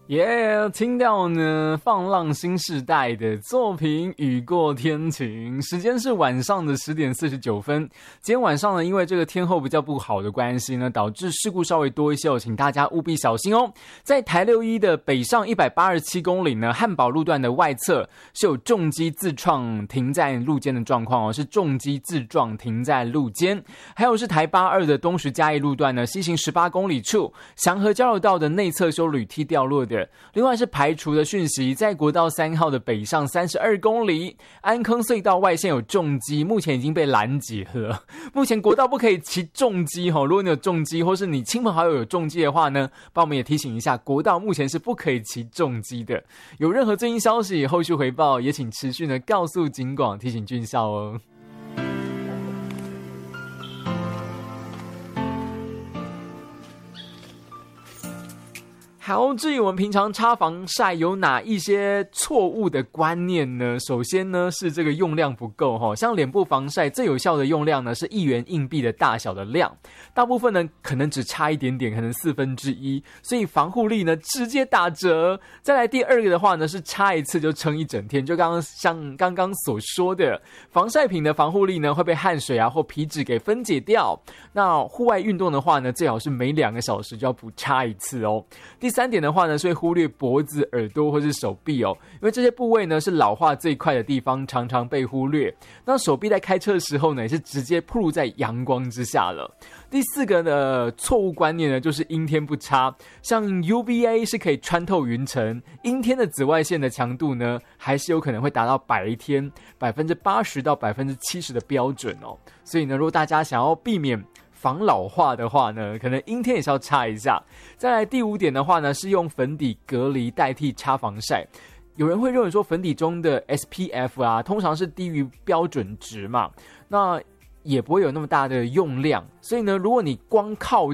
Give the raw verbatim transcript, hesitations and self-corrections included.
耶、yeah, 听到呢放浪新世代的作品《雨过天晴》，时间是晚上的十点四十九分。今天晚上呢，因为这个天候比较不好的关系呢，导致事故稍微多一些哦，请大家务必小心哦。在台六一的北上一百八十七公里呢，汉宝路段的外侧是有重机自撞停在路肩的状况哦，是重机自撞停在路肩。还有是台八二的东石嘉义路段呢，西行十八公里处祥和交流道的内侧修铝梯掉落的。另外是排除的讯息，在国道三号的北上三十二公里，安坑隧道外线有重机，目前已经被拦截了。目前国道不可以骑重机齁，如果你有重机，或是你亲朋好友有重机的话呢，帮我们也提醒一下，国道目前是不可以骑重机的。有任何最新消息，后续回报也请持续呢告诉警广，提醒军校哦。好，至于我们平常擦防晒有哪一些错误的观念呢？首先呢是这个用量不够齁，像脸部防晒最有效的用量呢是一元硬币的大小的量，大部分呢可能只差一点点，可能四分之一，所以防护力呢直接打折。再来第二个的话呢是擦一次就撑一整天，就刚刚像刚刚所说的，防晒品的防护力呢会被汗水啊或皮脂给分解掉。那户外运动的话呢，最好是每两个小时就要补擦一次哦。第三点的话呢，是会忽略脖子、耳朵或是手臂哦，因为这些部位呢是老化最快的地方，常常被忽略。那手臂在开车的时候呢，也是直接暴露在阳光之下了。第四个呢错误观念呢，就是阴天不擦，像 U V A 是可以穿透云层，阴天的紫外线的强度呢，还是有可能会达到白天百分之八十到百分之七十的标准哦。所以呢，如果大家想要避免防老化的话呢，可能阴天也是要擦一下。再来第五点的话呢，是用粉底隔离代替擦防晒。有人会认为说粉底中的 S P F 啊，通常是低于标准值嘛，那也不会有那么大的用量。所以呢，如果你光靠